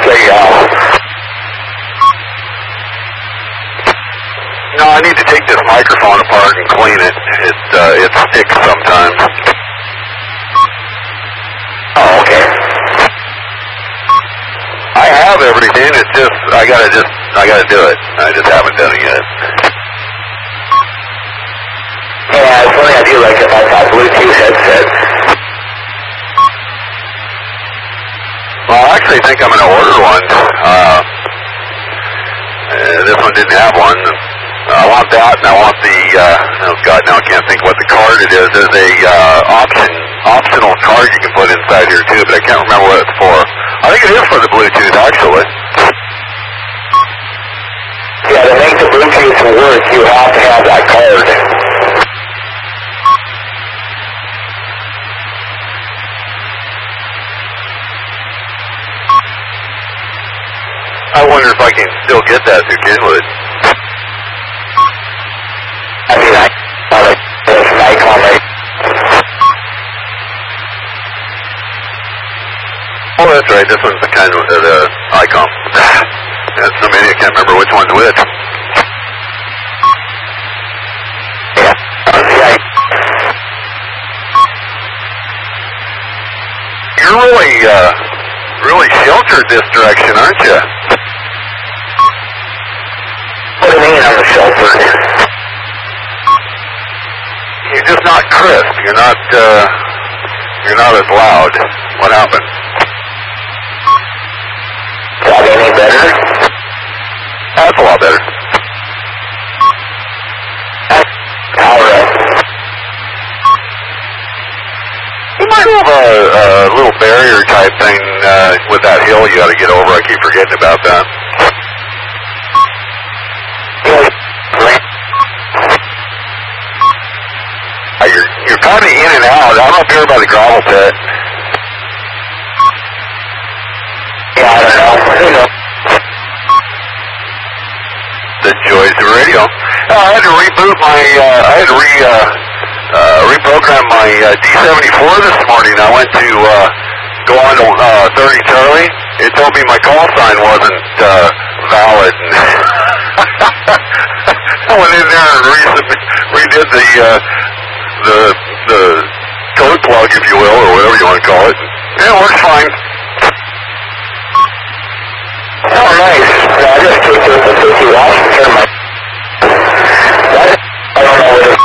show you how. No, I need to take this microphone apart and clean it. It sticks sometimes. Oh, okay. I have everything. It's just I gotta do it. I just haven't done it yet. Yeah, it's funny. I do like about that Bluetooth headset. Well, I actually think I'm gonna order one. This one didn't have one. I want that, and I want the, oh God, now I can't think what the card it is. There's a optional card you can put inside here too, but I can't remember what it's for. I think it is for the Bluetooth, actually. Yeah, to make the Bluetooth work, you have to have that card. I wonder if I can still get that through Kenwood. I mean, I like this Nikon, right? Oh, that's right. This one's the kind of the Icon. There's so many I can't remember which one's which. Yeah. You're really sheltered this direction, aren't you? What do you mean I'm sheltered? You're just not crisp. You're not as loud. What happened? Is that any better? That's a lot better. All right. You might have a little barrier type thing with that hill you got to get over. I keep forgetting about that. You're kind of in and out. I'm up here by the gravel pit. Yeah, I don't know. The joys of radio. I had to reboot my, reprogram my D74 this morning. I went to go on to 30 Charlie. It told me my call sign wasn't valid. I went in there and redid the code plug, if you will, or whatever you want to call it. Yeah, it works fine. Oh, nice. I just took this and took you off and turned my... I don't know what it